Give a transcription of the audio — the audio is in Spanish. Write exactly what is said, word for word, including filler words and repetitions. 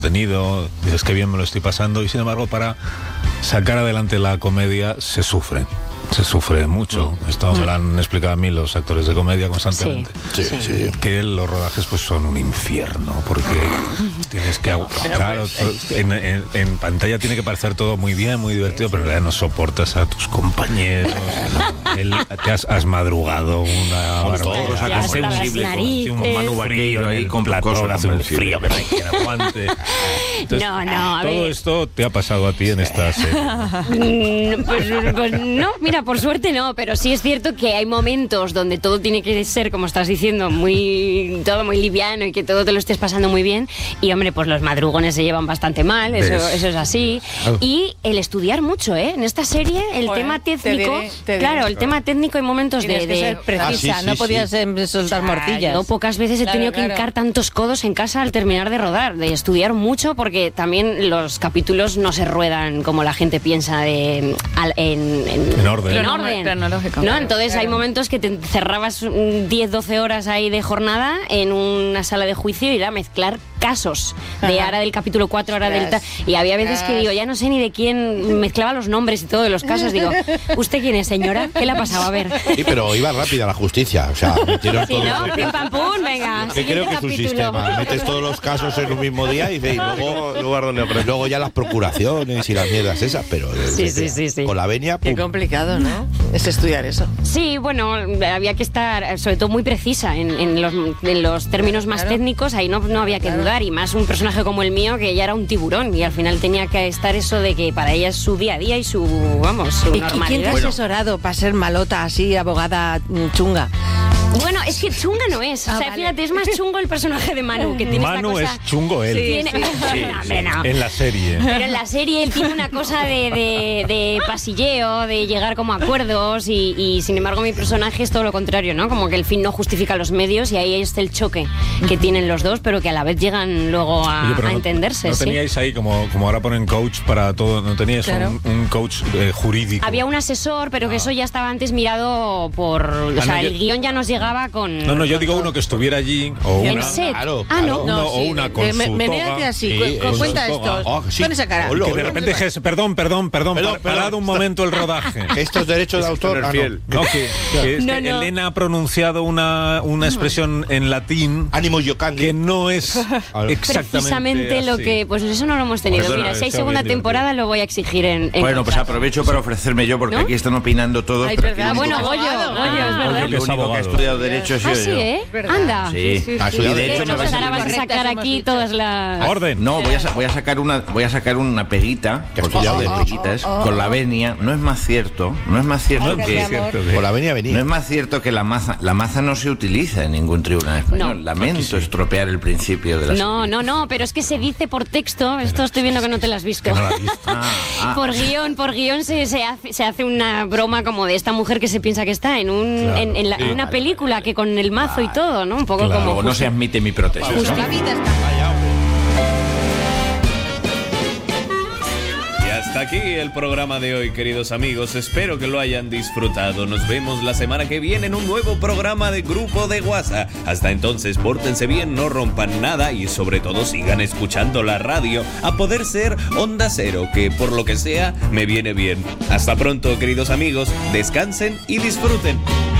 tenido, dices que bien me lo estoy pasando, y sin embargo para sacar adelante la comedia se sufre. Se sufre mucho. Esto me lo han explicado a mí los actores de comedia constantemente. Sí, sí, sí. Que los rodajes pues son un infierno, porque tienes que... Claro, en, en, en pantalla tiene que parecer todo muy bien, muy divertido, pero en realidad no soportas a tus compañeros. El, te has, has madrugado una barbaridad. Sensible, un Manu Vaqueiro ahí con platón, hace un frío que no hay quien aguante. Entonces, no, no, a todo ver. esto te ha pasado a ti en esta serie. Pues, pues no, mira, por suerte no, pero sí es cierto que hay momentos donde todo tiene que ser, como estás diciendo, muy todo muy liviano y que todo te lo estés pasando muy bien. Y hombre, pues los madrugones se llevan bastante mal, eso, eso es así. Oh. Y el estudiar mucho, ¿eh? En esta serie, el Joder, tema técnico, te diré, te diré. Claro, el tema técnico hay momentos Tienes de... que ser precisa, ah, sí, sí, no podías sí. soltar morcillas. No, pocas veces he claro, tenido claro. que hincar tantos codos en casa al terminar de rodar, de estudiar mucho, porque también los capítulos no se ruedan como la gente piensa de, en, en, en orden. En orden. Cronológico. ¿No? Entonces claro. hay momentos que te encerrabas diez, doce horas ahí de jornada en una sala de juicio y era mezclar casos de ahora del capítulo cuatro, ahora del ta, y había veces que digo, ya no sé ni de quién, mezclaba los nombres y todo de los casos, digo, ¿usted quién es, señora? ¿Qué le ha pasado? A ver. Sí, pero iba rápida la justicia, o sea, metieron sí, todo. ¿no? Pim pam pum, venga. Que creo que es un sistema, metes todos los casos en un mismo día y, y luego, luego, donde luego ya las procuraciones y las mierdas esas, pero sí, sí, sí, sí. con la venia, pum. Qué complicado, ¿no? Es estudiar eso. Sí, bueno, había que estar sobre todo muy precisa en, en, los, en los términos más claro. técnicnicos, ahí no, no había que claro. dudar, y más un personaje como el mío que ya era un tiburón y al final tenía que estar eso de que para ella es su día a día y su, vamos, su ¿Y, normalidad. ¿Y quién te ha asesorado para ser malota así, abogada chunga? Bueno, es que chunga no es. Ah, o sea, vale. fíjate, es más chungo el personaje de Manu, que tiene Manu esta cosa... es chungo él. Sí, tiene... sí, sí, hombre, no. En la serie. Pero en la serie él tiene una cosa de, de, de pasilleo, de llegar como a acuerdos y, y sin embargo mi personaje es todo lo contrario, ¿no? Como que el fin no justifica los medios y ahí está el choque que tienen los dos, pero que a la vez llegan luego a, Oye, a no, entenderse. ¿No teníais ¿sí? ahí, como, como ahora ponen coach para todo, no teníais claro. un, un coach eh, jurídico? Había un asesor, pero que ah. eso ya estaba antes mirado por... O ah, sea, no, el yo... guión ya nos llegaba con... No, no, yo digo uno que estuviera allí o una, ¿En set? Claro, ah, no, claro. no o sí. una consultora. Me, me así, sí, cu cuenta esto. Oh, sí. Pon esa cara. Que de repente dije, perdón, perdón, perdón, perdón parado un momento el rodaje. Estos derechos de autor. Ah, no, no, que, que, es no, que no. Elena ha pronunciado una, una expresión en latín. Ánimo yocandi. Que no es exactamente precisamente así. Lo que, pues eso no lo hemos tenido. Perdona, Mira, si hay segunda temporada lo voy a exigir en, en Bueno, pues aprovecho para ofrecerme yo, porque ¿no? aquí están opinando todos. Ay, pero ah, bueno, Goyo, Goyo, es verdad. El único que ha estudiado Derecho ha sido ah, sí, yo. ¿eh? Anda. Sí. sí, sí, sí. sí. Y de hecho, no vas a sacar aquí todas las... Orden. No, voy a, voy a sacar una voy a sacar una peguita, porque oh, de peguitas, oh, oh, con la venia. No es más cierto, no es más cierto oh, que... que con la venia venía. No es más cierto que la maza, la maza no se utiliza en ningún tribunal español. No. Lamento sí. estropear el principio de la No, serie. no, no, pero es que se dice por texto, esto estoy viendo que no te lo has visto. No la has visto. ah, ah. Por guión, por guión se, se, hace, se hace una broma como de esta mujer que se piensa que está en, un, claro, en, en, la, sí, en una vale, película vale. que con el mazo vale. y todo, ¿no? Un poco claro. como... Luego no se admite mi protesta. Justo. La vida está... Hasta aquí el programa de hoy, queridos amigos. Espero que lo hayan disfrutado. Nos vemos la semana que viene en un nuevo programa de Grupo de WhatsApp. Hasta entonces, pórtense bien, no rompan nada y sobre todo sigan escuchando la radio, a poder ser Onda Cero, que por lo que sea me viene bien. Hasta pronto, queridos amigos. Descansen y disfruten.